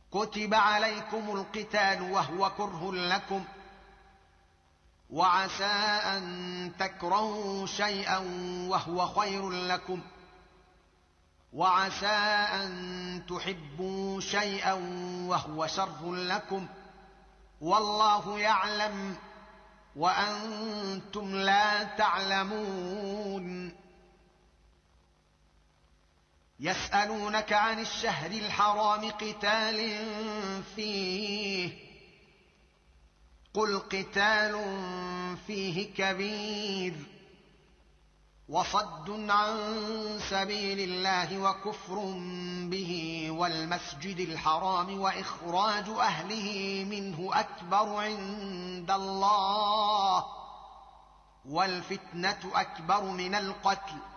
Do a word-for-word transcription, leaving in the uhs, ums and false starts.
كتب عليكم القتال وهو كره لكم وعسى أن تكرهوا شيئا وهو خير لكم وعسى أن تحبوا شيئا وهو شر لكم والله يعلم وأنتم لا تعلمون. يسألونك عن الشهر الحرام قتال فيه قل قتال فيه كبير وصد عن سبيل الله وكفر به والمسجد الحرام وإخراج أهله منه أكبر عند الله والفتنة أكبر من القتل